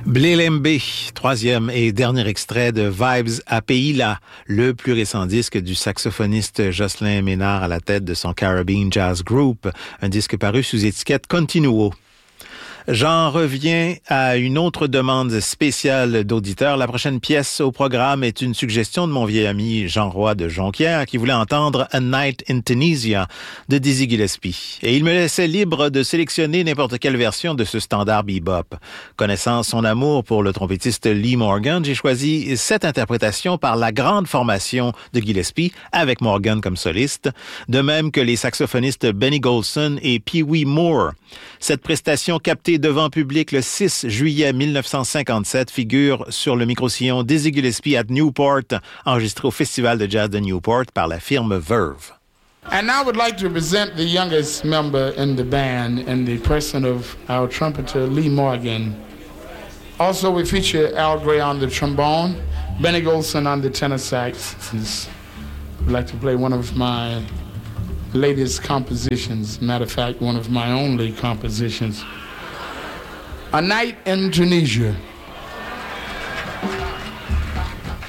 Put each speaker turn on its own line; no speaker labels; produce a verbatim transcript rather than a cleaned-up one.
Blelembe, troisième et dernier extrait de Vibes à Pays-là, le plus récent disque du saxophoniste Jocelyn Ménard à la tête de son Caribbean Jazz Group, un disque paru sous étiquette Continuo. J'en reviens à une autre demande spéciale d'auditeurs. La prochaine pièce au programme est une suggestion de mon vieil ami Jean Roy de Jonquière qui voulait entendre A Night in Tunisia de Dizzy Gillespie. Et il me laissait libre de sélectionner n'importe quelle version de ce standard bebop. Connaissant son amour pour le trompettiste Lee Morgan, j'ai choisi cette interprétation par la grande formation de Gillespie avec Morgan comme soliste, de même que les saxophonistes Benny Golson et Pee Wee Moore. Cette prestation captée devant public le six juillet mille neuf cent cinquante-sept figure sur le micro-sillon Dizzy Gillespie at Newport, enregistré au Festival de Jazz de Newport par la firme Verve.
And I would like to present the youngest member in the band in the person of our trumpeter Lee Morgan. Also we feature Al Gray on the trombone, Benny Golson on the tenor sax. I'd like to play one of my latest compositions, matter of fact, one of my only compositions. A Night in Tunisia.